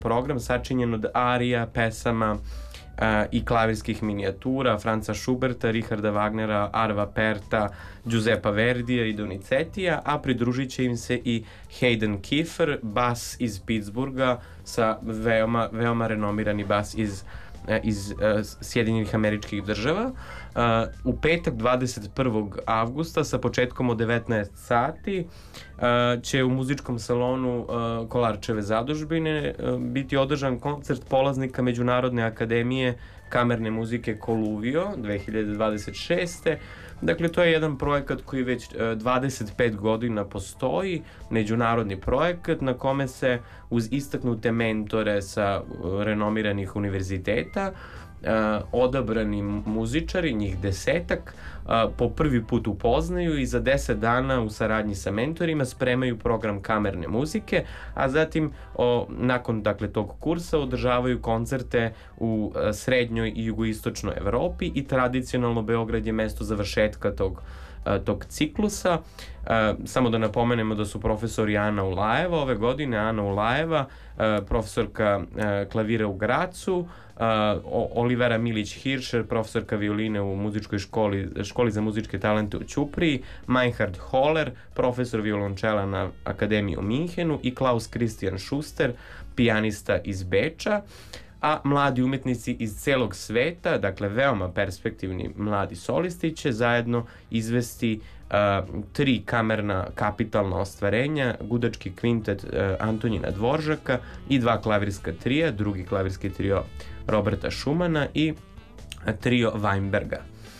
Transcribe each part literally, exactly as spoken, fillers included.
program sačinjen od arija, pesama uh, i klavirskih minijatura Franca Schuberta, Richarda Wagnera, Arva Perta, Giuseppa Verdija i Donizetija, a pridružit će im se i Hayden Kiefer, bas iz Pittsburgha, sa veoma, veoma renomirani bas iz iz uh, Sjedinjenih Američkih Država. Uh, u petak dvadeset prvog avgusta sa početkom od devetnaest sati uh, će u muzičkom salonu uh, Kolarčeve zadužbine uh, biti održan koncert polaznika Međunarodne akademije kamerne muzike Koluvio dve hiljade dvadeset šeste. Dakle, to je jedan projekat koji već dvadeset pet godina postoji, međunarodni projekat na kome se uz istaknute mentore sa renomiranih univerziteta Uh, odabrani muzičari, njih desetak, uh, po prvi put upoznaju i za deset dana u saradnji sa mentorima spremaju program kamerne muzike, a zatim o, nakon dakle, tog kursa održavaju koncerte u uh, srednjoj i jugoistočnoj Evropi i tradicionalno Beograd je mesto završetka tog tog ciklusa. Uh, samo da napomenemo da su profesori Ana Ulajeva ove godine, Ana Ulajeva, uh, profesorka uh, klavira u Gracu, uh, Olivera Milić-Hirscher, profesorka violine u muzičkoj školi, školi za muzičke talente u Ćupriji, Meinhard Holler, profesor violončela na Akademiji u Minhenu i Klaus Christian Schuster, pijanista iz Beča, a mladi umetnici iz celog sveta, dakle veoma perspektivni mladi solisti, će zajedno izvesti uh, tri kamerna kapitalna ostvarenja, gudački kvintet uh, Antonina Dvoržaka i dva klavirska trija, drugi klavirski trio Roberta Schumana i trio Weinberga.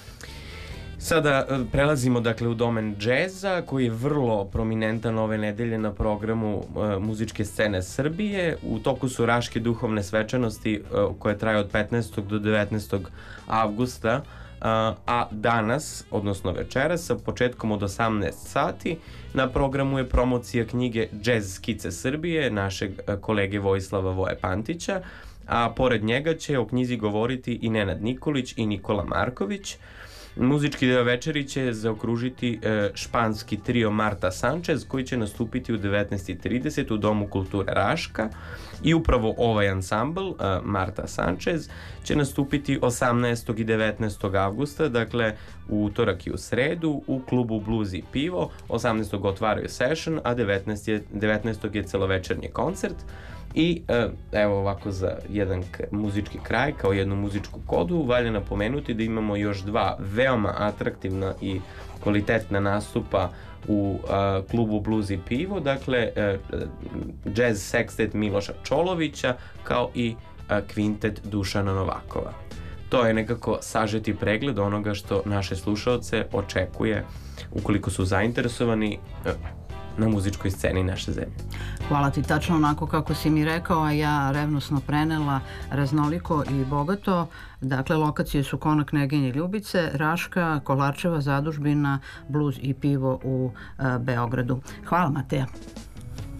Sada prelazimo dakle u domen džeza koji je vrlo prominentan ove nedelje na programu uh, muzičke scene Srbije. U toku su Raške duhovne svečanosti uh, koje traje od petnaestog do devetnaestog avgusta, uh, a danas, odnosno večeras, sa početkom od osamnaest sati, na programu je promocija knjige Džez skice Srbije našeg uh, kolege Vojislava Voje Pantića, a pored njega će o knjizi govoriti i Nenad Nikolić i Nikola Marković. Muzički deo večeri će zaokružiti e, španski trio Marta Sanchez koji će nastupiti u devetnaest i trideset u Domu kulture Raška i upravo ovaj ansambl e, Marta Sanchez će nastupiti osamnaestog i devetnaestog avgusta, dakle u utorak i u sredu u klubu Blues i pivo. osamnaestog otvaraju session, a devetnaestog je celovečernji koncert. I evo ovako za jedan muzički kraj, kao jednu muzičku kodu, valja napomenuti da imamo još dva veoma atraktivna i kvalitetna nastupa u uh, klubu Blues i pivo, dakle uh, jazz sextet Miloša Čolovića kao i uh, kvintet Dušana Novakova. To je nekako sažeti pregled onoga što naše slušaoce očekuje ukoliko su zainteresovani uh, na muzičkoj sceni naše zemlje. Hvala ti, tačno onako kako si mi rekao, a ja revnosno prenela, raznoliko i bogato. Dakle, lokacije su Kona Kneginje Ljubice, Raška, Kolarčeva zadužbina, Blues i pivo u uh, Beogradu. Hvala, Mateja.